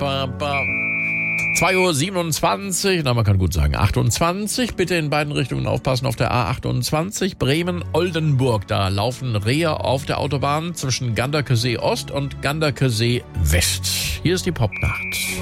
2:27 Uhr, na man kann gut sagen 28. Bitte in beiden Richtungen aufpassen auf der A28 Bremen-Oldenburg. Da laufen Rehe auf der Autobahn zwischen Ganderkesee Ost und Ganderkesee West. Hier ist die Popnacht.